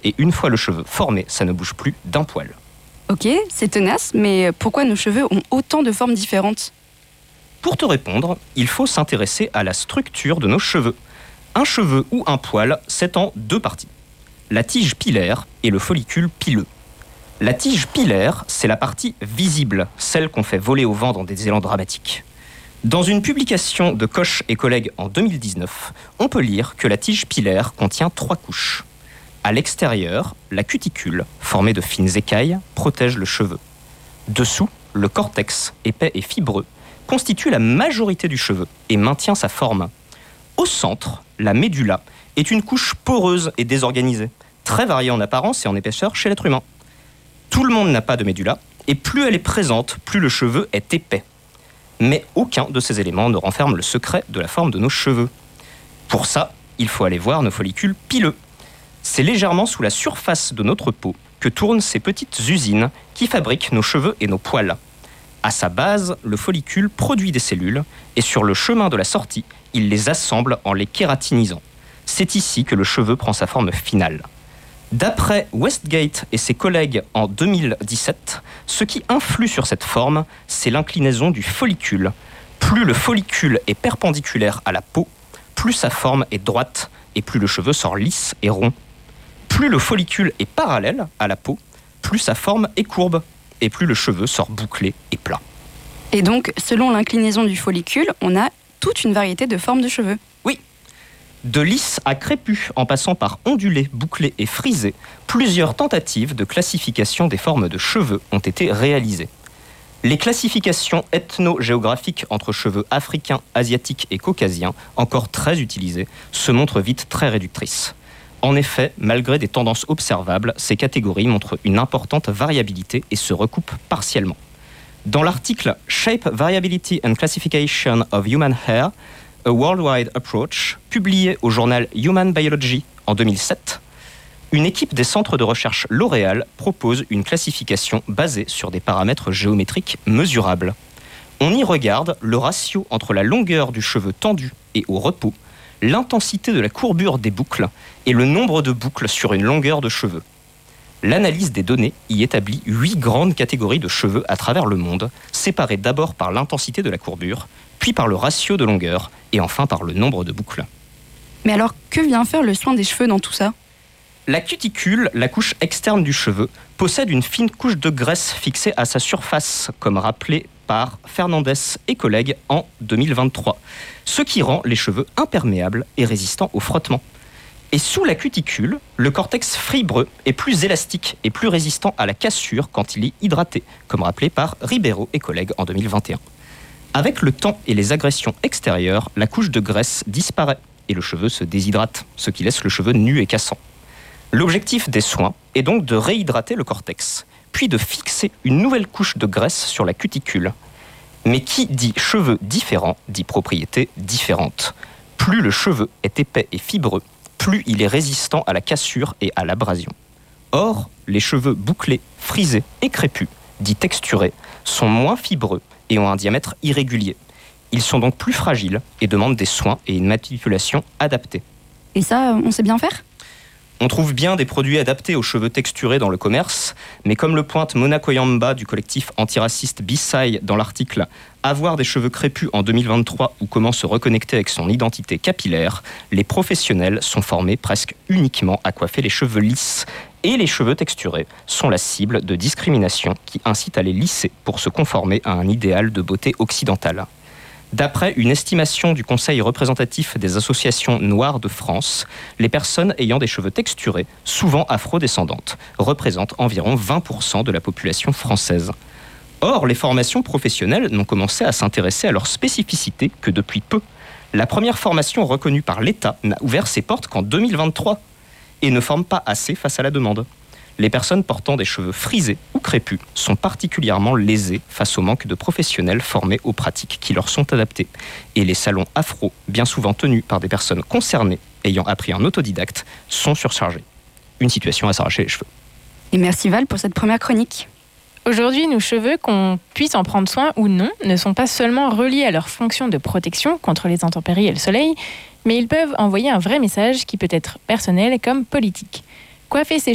et une fois le cheveu formé, ça ne bouge plus d'un poil. Ok, c'est tenace, mais pourquoi nos cheveux ont autant de formes différentes ? Pour te répondre, il faut s'intéresser à la structure de nos cheveux. Un cheveu ou un poil, c'est en deux parties. La tige pilaire et le follicule pileux. La tige pilaire, c'est la partie visible, celle qu'on fait voler au vent dans des élans dramatiques. Dans une publication de Koch et collègues en 2019, on peut lire que la tige pilaire contient 3 couches. À l'extérieur, la cuticule, formée de fines écailles, protège le cheveu. Dessous, le cortex, épais et fibreux, constitue la majorité du cheveu et maintient sa forme. Au centre, la médula est une couche poreuse et désorganisée, très variée en apparence et en épaisseur chez l'être humain. Tout le monde n'a pas de médula, et plus elle est présente, plus le cheveu est épais. Mais aucun de ces éléments ne renferme le secret de la forme de nos cheveux. Pour ça, il faut aller voir nos follicules pileux. C'est légèrement sous la surface de notre peau que tournent ces petites usines qui fabriquent nos cheveux et nos poils. À sa base, le follicule produit des cellules et sur le chemin de la sortie, il les assemble en les kératinisant. C'est ici que le cheveu prend sa forme finale. D'après Westgate et ses collègues en 2017, ce qui influe sur cette forme, c'est l'inclinaison du follicule. Plus le follicule est perpendiculaire à la peau, plus sa forme est droite et plus le cheveu sort lisse et rond. Plus le follicule est parallèle à la peau, plus sa forme est courbe et plus le cheveu sort bouclé et plat. Et donc, selon l'inclinaison du follicule, on a toute une variété de formes de cheveux. Oui. De lisse à crépus, en passant par ondulé, bouclé et frisé, plusieurs tentatives de classification des formes de cheveux ont été réalisées. Les classifications ethno-géographiques entre cheveux africains, asiatiques et caucasiens, encore très utilisées, se montrent vite très réductrices. En effet, malgré des tendances observables, ces catégories montrent une importante variabilité et se recoupent partiellement. Dans l'article « Shape, Variability and Classification of Human Hair, a Worldwide Approach », publié au journal Human Biology en 2007, une équipe des centres de recherche L'Oréal propose une classification basée sur des paramètres géométriques mesurables. On y regarde le ratio entre la longueur du cheveu tendu et au repos, l'intensité de la courbure des boucles et le nombre de boucles sur une longueur de cheveux. L'analyse des données y établit 8 grandes catégories de cheveux à travers le monde, séparées d'abord par l'intensité de la courbure, puis par le ratio de longueur et enfin par le nombre de boucles. Mais alors, que vient faire le soin des cheveux dans tout ça ? La cuticule, la couche externe du cheveu, possède une fine couche de graisse fixée à sa surface, comme rappelé par Fernandez et collègues en 2023, ce qui rend les cheveux imperméables et résistants au frottement. Et sous la cuticule, le cortex fibreux est plus élastique et plus résistant à la cassure quand il est hydraté, comme rappelé par Ribeiro et collègues en 2021. Avec le temps et les agressions extérieures, la couche de graisse disparaît et le cheveu se déshydrate, ce qui laisse le cheveu nu et cassant. L'objectif des soins est donc de réhydrater le cortex, puis de fixer une nouvelle couche de graisse sur la cuticule. Mais qui dit cheveux différents dit propriétés différentes. Plus le cheveu est épais et fibreux, plus il est résistant à la cassure et à l'abrasion. Or, les cheveux bouclés, frisés et crépus, dits texturés, sont moins fibreux et ont un diamètre irrégulier. Ils sont donc plus fragiles et demandent des soins et une manipulation adaptée. Et ça, on sait bien faire ? On trouve bien des produits adaptés aux cheveux texturés dans le commerce, mais comme le pointe Mona Koyamba du collectif antiraciste Bissai dans l'article « Avoir des cheveux crépus en 2023 ou comment se reconnecter avec son identité capillaire », les professionnels sont formés presque uniquement à coiffer les cheveux lisses et les cheveux texturés sont la cible de discrimination qui incite à les lisser pour se conformer à un idéal de beauté occidentale. D'après une estimation du Conseil représentatif des associations noires de France, les personnes ayant des cheveux texturés, souvent afrodescendantes, représentent environ 20% de la population française. Or, les formations professionnelles n'ont commencé à s'intéresser à leurs spécificités que depuis peu. La première formation reconnue par l'État n'a ouvert ses portes qu'en 2023 et ne forme pas assez face à la demande. Les personnes portant des cheveux frisés ou crépus sont particulièrement lésées face au manque de professionnels formés aux pratiques qui leur sont adaptées. Et les salons afro, bien souvent tenus par des personnes concernées ayant appris en autodidacte, sont surchargés. Une situation à s'arracher les cheveux. Et merci Val pour cette première chronique. Aujourd'hui, nos cheveux, qu'on puisse en prendre soin ou non, ne sont pas seulement reliés à leur fonction de protection contre les intempéries et le soleil, mais ils peuvent envoyer un vrai message qui peut être personnel comme politique. Coiffer ses